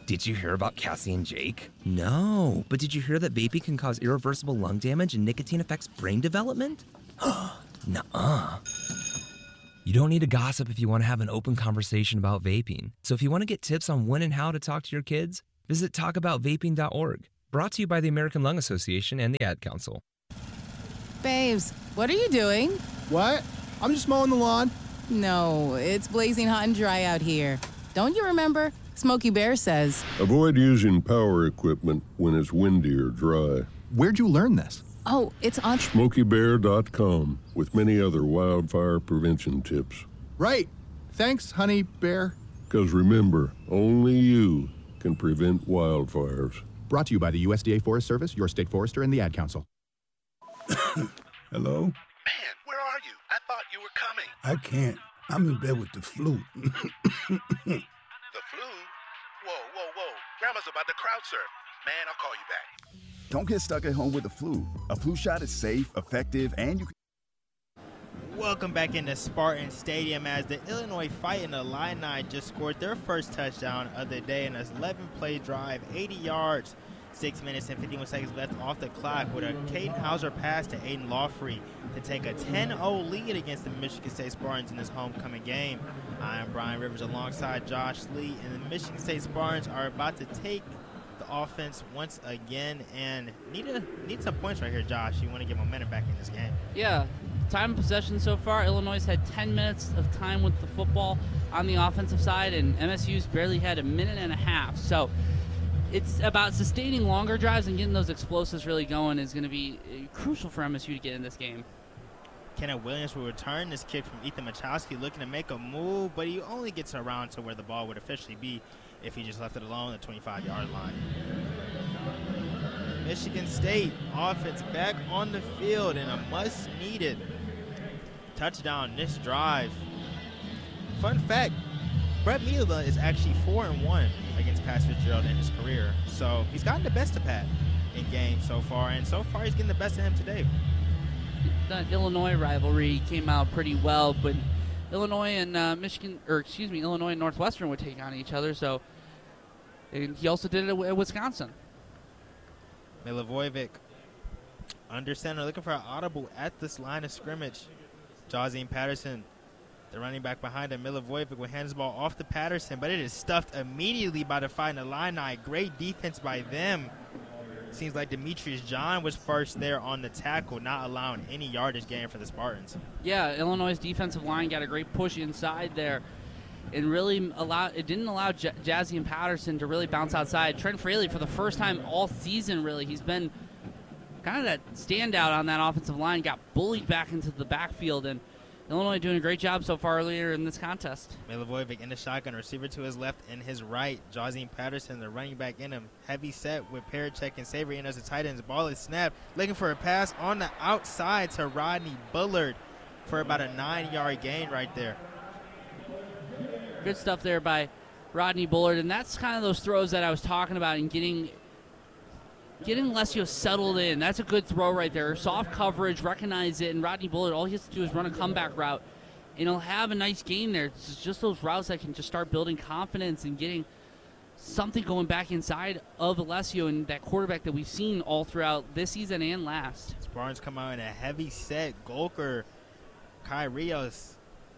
Did you hear about Cassie and Jake? No, but did you hear that vaping can cause irreversible lung damage and nicotine affects brain development? Nuh-uh. You don't need to gossip if you want to have an open conversation about vaping. So if you want to get tips on when and how to talk to your kids, visit talkaboutvaping.org. Brought to you by the American Lung Association and the Ad Council. Babes, what are you doing? What? I'm just mowing the lawn. No, it's blazing hot and dry out here. Don't you remember? Smokey Bear says, Avoid using power equipment when it's windy or dry. Where'd you learn this? oh, it's on... SmokeyBear.com with many other wildfire prevention tips. Right. Thanks, Honey Bear. Because remember, only you can prevent wildfires. Brought to you by the USDA Forest Service, your state forester, and the Ad Council. Hello? Man, where are you? I thought you were coming. I can't. I'm in bed with the flu. The flu? Whoa. Grandma's about to crowd surf. Man, I'll call you back. Don't get stuck at home with the flu. A flu shot is safe, effective, and you can... Welcome back into Spartan Stadium as the Illinois Fighting Illini just scored their first touchdown of the day in an 11-play drive, 80 yards, 6 minutes and 51 seconds left off the clock with a Caden Hauser pass to Aiden Lawfrey to take a 10-0 lead against the Michigan State Spartans in this homecoming game. I am Brian Rivers alongside Josh Lee, and the Michigan State Spartans are about to take the offense once again and need some points right here, Josh. You want to get momentum back in this game. Yeah. Time of possession so far, Illinois had 10 minutes of time with the football on the offensive side, and MSU's barely had a minute and a half. So it's about sustaining longer drives and getting those explosives really going is going to be crucial for MSU to get in this game. Kenneth Williams will return this kick from Ethan Machowski, looking to make a move, but he only gets around to where the ball would officially be if he just left it alone at the 25-yard line. Michigan State offense back on the field and a much-needed touchdown this drive. Fun fact, Brett Bielema is actually 4-1 against Pat Fitzgerald in his career. So he's gotten the best of Pat in games so far, and so far he's getting the best of him today. The Illinois rivalry came out pretty well, but Illinois and Illinois and Northwestern would take on each other. So and he also did it at Wisconsin. Milivojevic under center, looking for an audible at this line of scrimmage. Jazeen Patterson, the running back behind him. Milivojevic will hand the ball off to Patterson, but it is stuffed immediately by the Fighting Illini. Great defense by them. Seems like Demetrius John was first there on the tackle, not allowing any yardage gain for the Spartans. Yeah, Illinois' defensive line got a great push inside there. And really didn't allow Jazzy and Patterson to really bounce outside. Trent Fraley, for the first time all season, really, he's been kind of that standout on that offensive line, got bullied back into the backfield, and Illinois doing a great job so far earlier in this contest. Milivojevic in the shotgun, receiver to his left and his right. Jazeen Patterson, the running back in him. Heavy set with Parachek and Savory in as the tight ends. Ball is snapped. Looking for a pass on the outside to Rodney Bullard for about a 9-yard gain right there. Good stuff there by Rodney Bullard, and that's kind of those throws that I was talking about and getting Alessio settled in. That's a good throw right there. Soft coverage, recognize it, and Rodney Bullard, all he has to do is run a comeback route, and he'll have a nice game there. It's just those routes that can just start building confidence and getting something going back inside of Alessio and that quarterback that we've seen all throughout this season and last. Spartans come out in a heavy set. Golker, Kai Rios,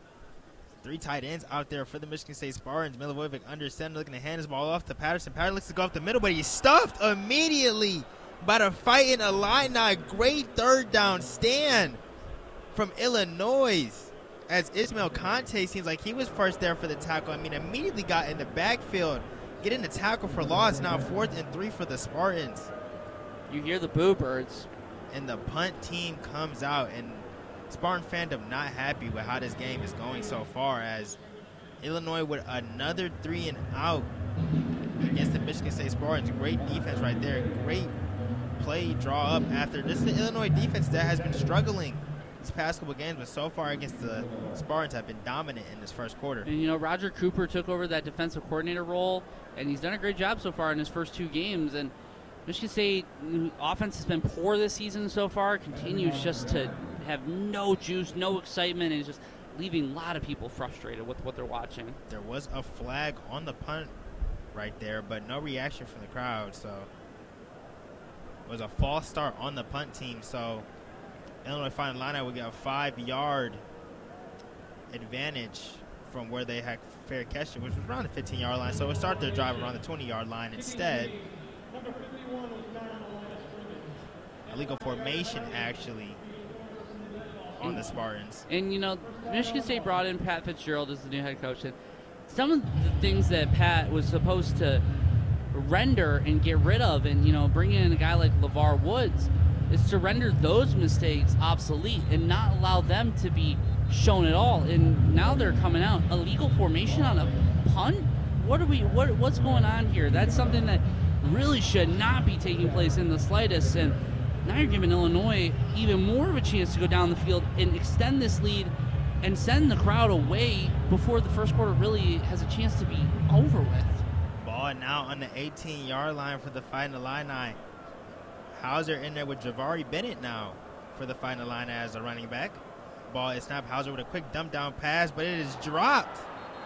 3 tight ends out there for the Michigan State Spartans. Milivojevic under center, looking to hand his ball off to Patterson. Patterson looks to go up the middle, but he's stuffed immediately by the Fighting Illini. Great third down stand from Illinois as Ismail Conte seems like he was first there for the tackle. I mean, immediately got in the backfield, getting the tackle for loss. Now 4th and 3 for the Spartans. You hear the boo birds. And the punt team comes out, and Spartan fandom not happy with how this game is going so far, as Illinois with another 3 and out against the Michigan State Spartans. Great defense right there. Great play draw up after. This is the Illinois defense that has been struggling these past couple games, but so far against the Spartans have been dominant in this first quarter. And, Roger Cooper took over that defensive coordinator role, and he's done a great job so far in his first 2 games. And Michigan State offense has been poor this season so far, continues just to have no juice, no excitement, and is just leaving a lot of people frustrated with what they're watching. There was a flag on the punt right there, but no reaction from the crowd. So it was a false start on the punt team. So Illinois Fighting Illini would get a 5-yard advantage from where they had fair catching, which was around the 15-yard line. So it started their drive around the 20-yard line instead. Illegal formation, actually, on the Spartans. And, you know, Michigan State brought in Pat Fitzgerald as the new head coach. And some of the things that Pat was supposed to render and get rid of and, you know, bring in a guy like LeVar Woods is to render those mistakes obsolete and not allow them to be shown at all. And now they're coming out. Illegal formation on a punt? What's going on here? That's something that really should not be taking place in the slightest. And now you're giving Illinois even more of a chance to go down the field and extend this lead and send the crowd away before the first quarter really has a chance to be over with. Ball now on the 18-yard line for the Fighting Illini. Hauser in there with Javari Bennett now for the Fighting Illini as a running back. Ball is snapped. Hauser with a quick dump down pass, but it is dropped.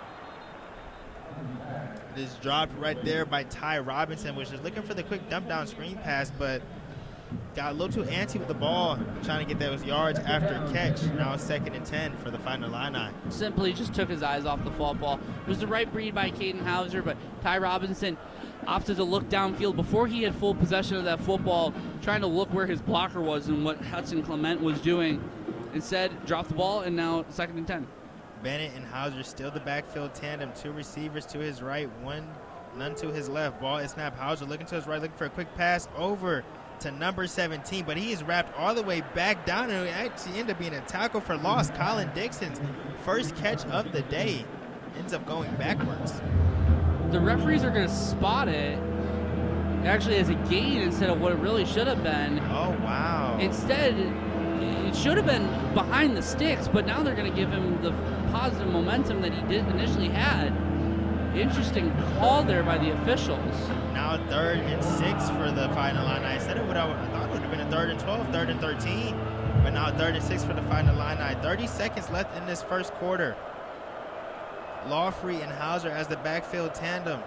It is dropped right there by Ty Robinson, which is looking for the quick dump down screen pass, but got a little too antsy with the ball, trying to get those yards after catch. Now it's 2nd and 10 for the Fighting Illini. Simply just took his eyes off the football. It was the right read by Caden Hauser, but Ty Robinson opted to look downfield before he had full possession of that football, trying to look where his blocker was and what Hudson Clement was doing. Instead, dropped the ball, and now 2nd and 10. Bennett and Hauser still the backfield tandem. 2 receivers to his right, none to his left. Ball is snapped. Hauser looking to his right, looking for a quick pass over to number 17, but he is wrapped all the way back down, and it actually ended up being a tackle for loss. Colin Dixon's first catch of the day ends up going backwards. The referees are going to spot it actually as a gain instead of what it really should have been. Oh, wow. Instead, it should have been behind the sticks, but now they're going to give him the positive momentum that he did initially had. Interesting call there by the officials. Now 3rd and 6 for the Fighting Illini. I thought it would have been a 3rd and 12, 3rd and 13, but now 3rd and 6 for the Fighting Illini. 30 seconds left in this first quarter. Lawfrey and Hauser as the backfield tandem.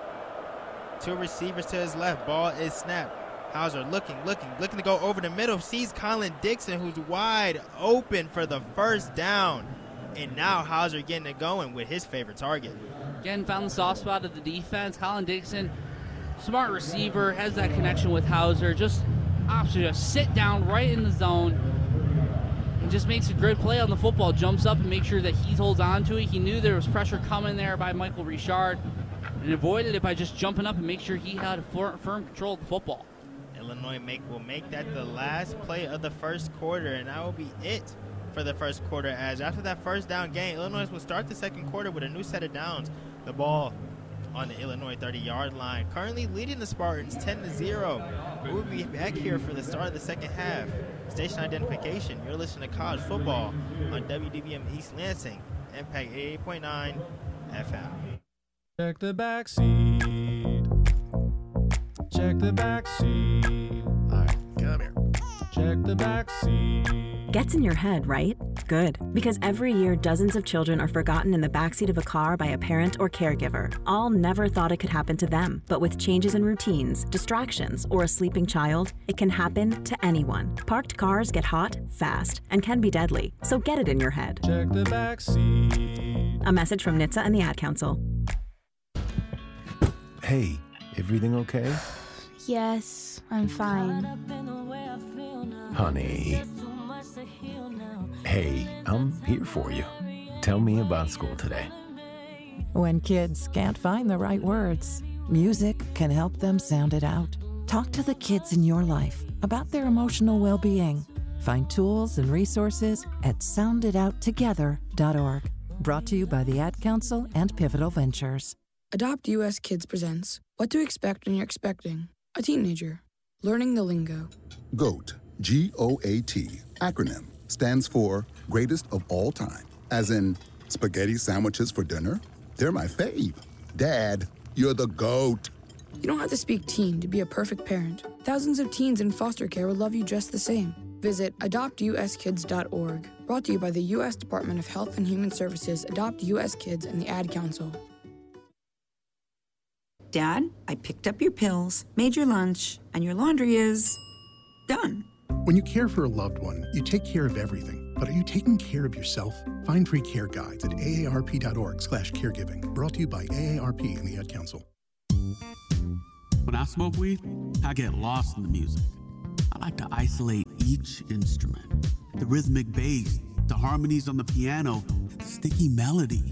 2 receivers to his left. Ball is snapped. Hauser looking to go over the middle. Sees Colin Dixon, who's wide open for the first down. And now Hauser getting it going with his favorite target. Again, found the soft spot of the defense. Colin Dixon, smart receiver, has that connection with Hauser. Just opts to just sit down right in the zone and just makes a great play on the football. Jumps up and makes sure that he holds on to it. He knew there was pressure coming there by Michael Richard and avoided it by just jumping up and make sure he had firm control of the football. Illinois will make that the last play of the first quarter, and that will be it for the first quarter, as after that first down gain, Illinois will start the second quarter with a new set of downs. The ball on the Illinois 30-yard line, currently leading the Spartans 10-0. We'll be back here for the start of the second half. Station identification, you're listening to College Football on WDBM East Lansing, Impact 88.9 FM. Check the back seat. Check the back seat. All right, come here. Check the back seat. Gets in your head, right? Good. Because every year, dozens of children are forgotten in the backseat of a car by a parent or caregiver. All never thought it could happen to them. But with changes in routines, distractions, or a sleeping child, it can happen to anyone. Parked cars get hot, fast, and can be deadly. So get it in your head. Check the back seat. A message from NHTSA and the Ad Council. Hey, everything okay? Yes, I'm fine. Honey. Hey, I'm here for you. Tell me about school today. When kids can't find the right words, music can help them sound it out. Talk to the kids in your life about their emotional well-being. Find tools and resources at sounditouttogether.org. Brought to you by the Ad Council and Pivotal Ventures. Adopt US Kids presents What to Expect When You're Expecting a Teenager. Learning the lingo. GOAT, G-O-A-T, acronym, stands for Greatest of All Time. As in, spaghetti sandwiches for dinner? They're my fave. Dad, you're the GOAT. You don't have to speak teen to be a perfect parent. Thousands of teens in foster care will love you just the same. Visit adoptuskids.org. Brought to you by the U.S. Department of Health and Human Services, Adopt U.S. Kids, and the Ad Council. Dad, I picked up your pills, made your lunch, and your laundry is done. When you care for a loved one, you take care of everything. But are you taking care of yourself? Find free care guides at aarp.org/caregiving. Brought to you by AARP and the Ad Council. When I smoke weed, I get lost in the music. I like to isolate each instrument. The rhythmic bass, the harmonies on the piano, the sticky melody.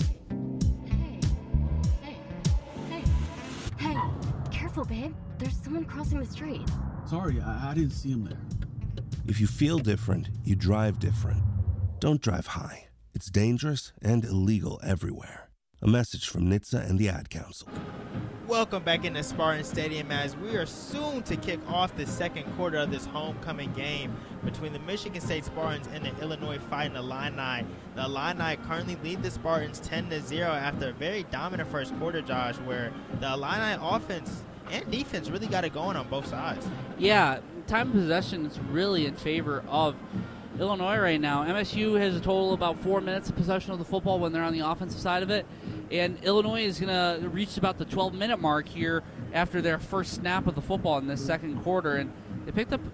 Hey, careful, babe. There's someone crossing the street. Sorry, I didn't see him there. If you feel different, you drive different. Don't drive high. It's dangerous and illegal everywhere. A message from NHTSA and the Ad Council. Welcome back into Spartan Stadium as we are soon to kick off the second quarter of this homecoming game between the Michigan State Spartans and the Illinois Fighting Illini. The Illini currently lead the Spartans 10-0 after a very dominant first quarter, Josh, where the Illini offense and defense really got it going on both sides. Yeah, time of possession is really in favor of Illinois right now. MSU has a total of about 4 minutes of possession of the football when they're on the offensive side of it. And Illinois is going to reach about the 12-minute mark here after their first snap of the football in this second quarter. And they picked up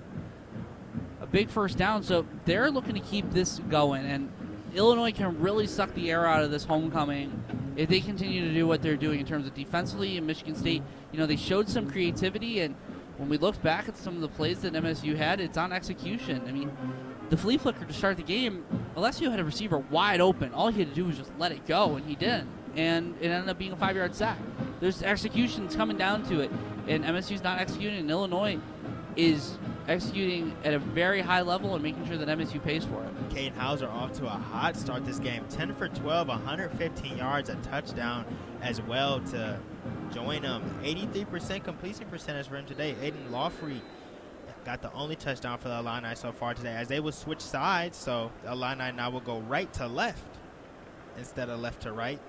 a big first down, so they're looking to keep this going. And Illinois can really suck the air out of this homecoming if they continue to do what they're doing in terms of defensively. And Michigan State, they showed some creativity. And when we look back at some of the plays that MSU had, it's on execution. I mean, the flea flicker to start the game, unless you had a receiver wide open, all he had to do was just let it go, and he didn't. And it ended up being a 5-yard sack. There's executions coming down to it, and MSU's not executing, and Illinois is executing at a very high level and making sure that MSU pays for it. Caden Hauser off to a hot start this game. 10 for 12, 115 yards, a touchdown as well to join him. 83% completion percentage for him today. Aiden Lawfrey got the only touchdown for the Illini so far today, as they will switch sides, so the Illini now will go right to left instead of left to right.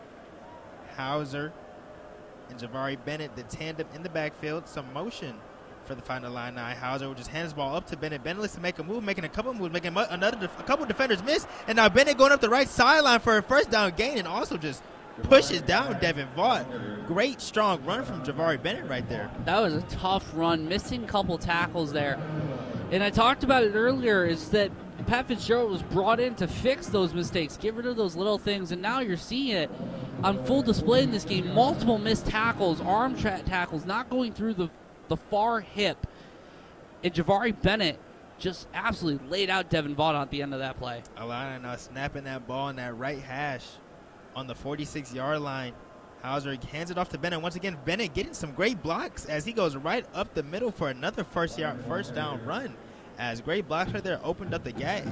Hauser and Javari Bennett, the tandem in the backfield. Some motion for the Fighting Illini. Hauser will just hand his ball up to Bennett. Bennett lets him make a move, making a couple moves, making a couple defenders miss, and now Bennett going up the right sideline for a first down gain, and also just pushes down Devin Vaught. Great strong run from Javari Bennett right there. That was a tough run, missing a couple tackles there. And I talked about it earlier, is that Pat Fitzgerald was brought in to fix those mistakes, get rid of those little things, and now you're seeing it on full display in this game. Multiple missed tackles, arm tackles, not going through the far hip. And Javari Bennett just absolutely laid out Devin Vaught at the end of that play. Illini now snapping that ball in that right hash on the 46-yard line. Hauser hands it off to Bennett. Once again, Bennett getting some great blocks as he goes right up the middle for another first down run. As great blocks right there opened up the gap,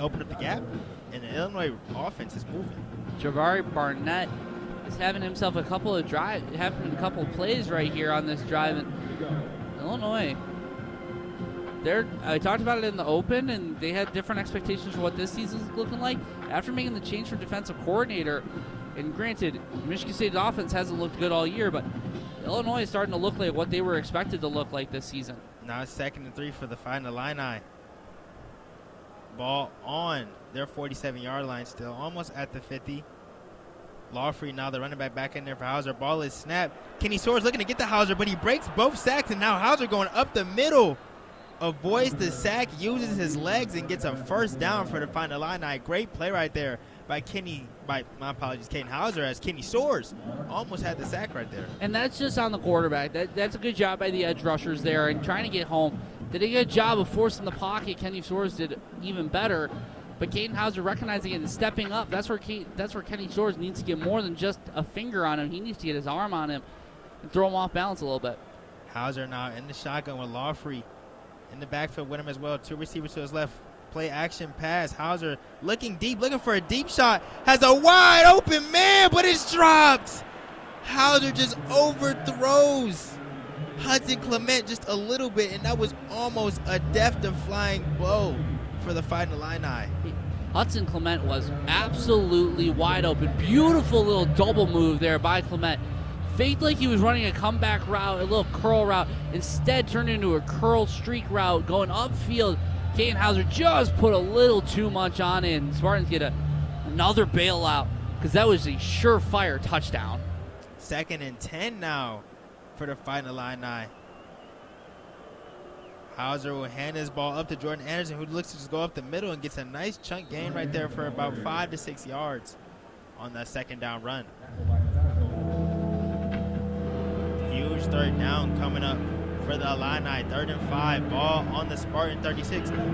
and the Illinois offense is moving. Javari Barnett is having himself a couple of plays right here on this drive. And Illinois, I talked about it in the open, and they had different expectations for what this season's looking like. After making the change for defensive coordinator, and granted, Michigan State's offense hasn't looked good all year, but Illinois is starting to look like what they were expected to look like this season. Now it's 2nd and 3 for the Fighting Illini. Ball on their 47-yard line still, almost at the 50. Lawfrey now the running back in there for Hauser. Ball is snapped. Kenny Soares looking to get the Hauser, but he breaks both sacks, and now Hauser going up the middle. Avoids the sack, uses his legs, and gets a first down for the Fighting Illini. Great play right there by Caden Hauser, as Kenny Soares almost had the sack right there. And that's just on the quarterback. That's a good job by the edge rushers there and trying to get home. Did a good job of forcing the pocket. Kenny Soares did even better. But Caden Hauser recognizing it and stepping up. That's where Kenny Soares needs to get more than just a finger on him. He needs to get his arm on him and throw him off balance a little bit. Hauser now in the shotgun with Lawfrey in the backfield with him as well. Two receivers to his left. Play action pass. Hauser looking deep, looking for a deep shot. Has a wide open man, but it's dropped. Hauser just overthrows Hudson Clement just a little bit, and that was almost a death-defying blow for the Fighting Illini. Hudson Clement was absolutely wide open. Beautiful little double move there by Clement. Faked like he was running a comeback route, a little curl route. Instead, turned into a curl streak route going upfield. Caden Hauser just put a little too much on it, and Spartans get another bailout because that was a surefire touchdown. 2nd and 10 now for the Fighting Illini. Hauser will hand his ball up to Jordan Anderson, who looks to just go up the middle and gets a nice chunk gain right there for about 5 to 6 yards on that second down run. Huge third down coming up for the Illini. 3rd and 5, ball on the Spartan 36.